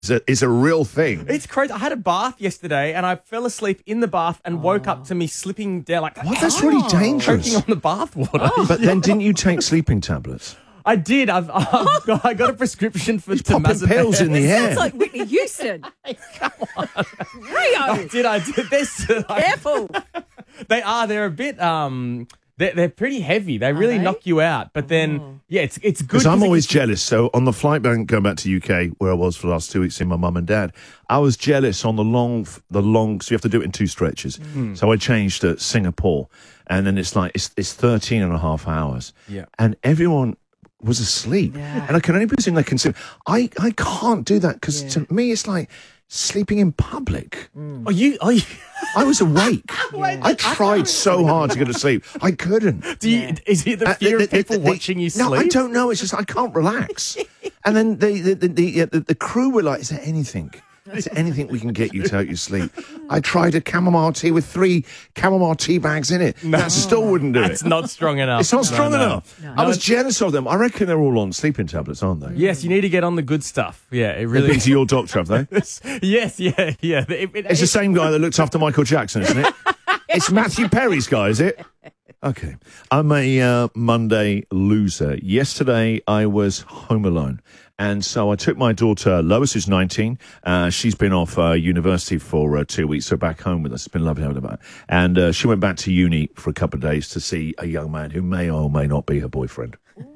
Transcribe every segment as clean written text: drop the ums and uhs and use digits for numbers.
is a real thing. It's crazy. I had a bath yesterday and I fell asleep in the bath and woke up to me slipping down like What? That's really dangerous. choking on the bath water. But then didn't you take sleeping tablets? I did. I got a prescription for Popping pills in the air. Sounds like Whitney Houston. Come on. Rio. I did. Careful. They are. They're a bit. They're pretty heavy. They really knock you out. But then, yeah, it's good. Because I'm always jealous. So on the flight back going back to UK, where I was for the last 2 weeks seeing my mum and dad, I was jealous on the long. So you have to do it in 2 stretches. So I changed to Singapore, and then it's 13 and a half hours. Yeah. And everyone was asleep, and I can only presume they can sleep. I can't do that because to me it's like sleeping in public. Are you? I was awake. I tried so hard to go to sleep. I couldn't. Is it the fear of people watching you sleep? No, I don't know. It's just I can't relax. And then the crew were like, "Is there anything? Is there anything we can get you to help you sleep?" I tried a chamomile tea with 3 chamomile tea bags in it. That still wouldn't do it. It's not strong enough. It's not strong enough. I was jealous of them. I reckon they're all on sleeping tablets, aren't they? Yes, you need to get on the good stuff. Yeah, it They've really been to your doctor, have they? Yes, yeah. It's the same guy that looked after Michael Jackson, isn't it? It's Matthew Perry's guy, is it? Okay. I'm a Monday loser. Yesterday, I was home alone. And so I took my daughter, Lois, who's 19. She's been off university for 2 weeks, so back home with us. It's been lovely having her back. And she went back to uni for a couple of days to see a young man who may or may not be her boyfriend.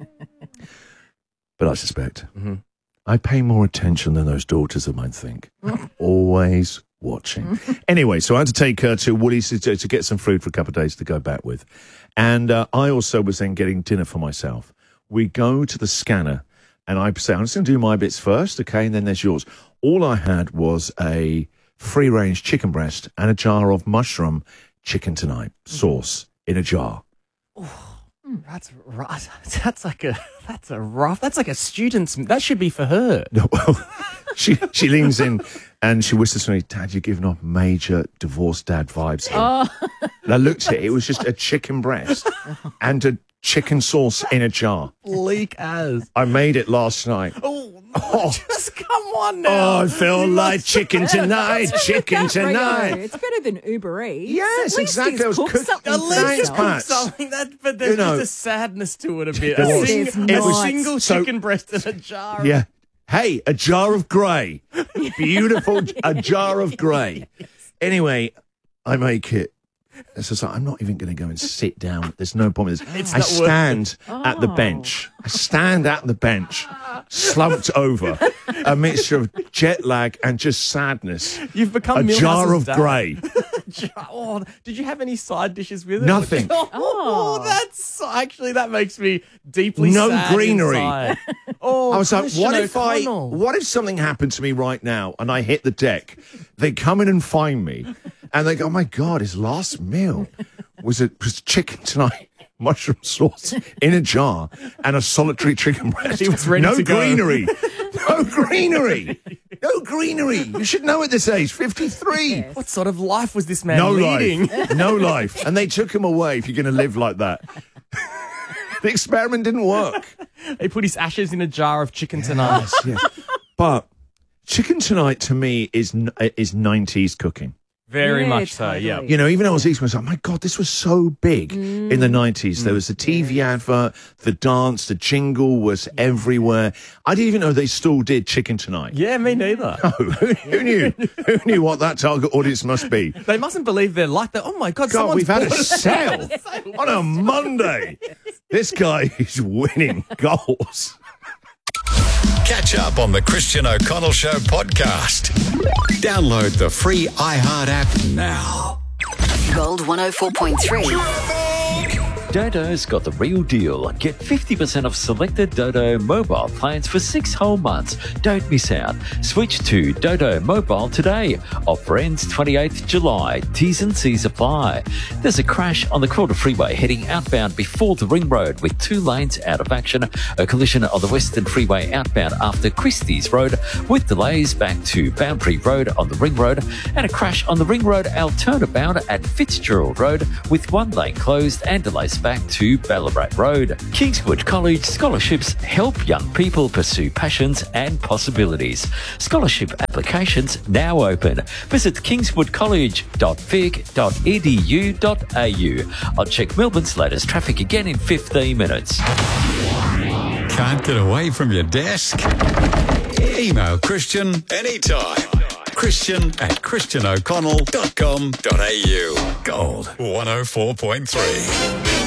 But I suspect. I pay more attention than those daughters of mine think. Always watching. Anyway, so I had to take her to Woolies to get some food for a couple of days to go back with. And I also was then getting dinner for myself. We go to the scanner. And I say, I'm just going to do my bits first, okay, and then there's yours. All I had was a free-range chicken breast and a jar of mushroom chicken tonight sauce in a jar. That's right. That's like a student's. That should be for her. No, well, she leans in and she whispers to me, "Dad, you're giving off major divorced dad vibes here." And I looked at it. It was just a chicken breast and a chicken sauce in a jar. Bleak as. I made it last night. Just come on now. Oh, I feel like chicken tonight, chicken tonight. It's better than Uber Eats. Yes, At least exactly. he's I was cooked cooked- something At for least you himself. Pat. cook something but there's just a sadness to it a bit. There was. A single So- chicken breast in a jar. Yeah. Hey, a jar of grey. Beautiful, a jar of grey. Anyway, I make it. It's just like, I'm not even going to go and sit down. There's no point with this. I stand at the bench. I stand at the bench, slumped over, a mixture of jet lag and just sadness. You've become a jar Millhouse's of dad. grey. Oh, did you have any side dishes with it? Nothing. That makes me deeply No sad greenery. inside. Oh, I was like, Christian O'Connell. what if something happened to me right now and I hit the deck? They come in and find me and they go, "Oh my God, his last meal was chicken tonight, mushroom sauce in a jar and a solitary chicken breast." He was ready no to go. greenery. No greenery. No greenery. You should know at this age, 53. What sort of life was this man No leading? life. No life. And they took him away if you're going to live like that. The experiment didn't work. They put his ashes in a jar of chicken tonight. Yes. But chicken tonight to me is 90s cooking. Very Yeah, much so, totally. yeah. You know, even I was eating, I was like, my God, this was so big in the 90s. There was the TV advert, the dance, the jingle was everywhere. I didn't even know they still did Chicken Tonight. Yeah, me neither. Oh, who knew? Who knew what that target audience must be? They mustn't believe they're like that. Oh my God, God, we've had a bought sale on a Monday. This guy is winning goals. Catch up on the Christian O'Connell Show podcast. Download the free iHeart app now. Gold 104.3. Dodo's got the real deal. Get 50% off selected Dodo mobile plans for 6 whole months. Don't miss out. Switch to Dodo Mobile today. Offer ends 28th July. T's and C's apply. There's a crash on the Calder Freeway heading outbound before the Ring Road with 2 lanes out of action. A collision on the Western Freeway outbound after Christie's Road with delays back to Boundary Road on the Ring Road. And a crash on the Ring Road Altoona bound at Fitzgerald Road with 1 lane closed and delays back to Ballarat Road. Kingswood College scholarships help young people pursue passions and possibilities. Scholarship applications now open. Visit kingswoodcollege.vic.edu.au. I'll check Melbourne's latest traffic again in 15 minutes. Can't get away from your desk? Email Christian anytime. Christian@christianoconnell.com.au. Gold 104.3.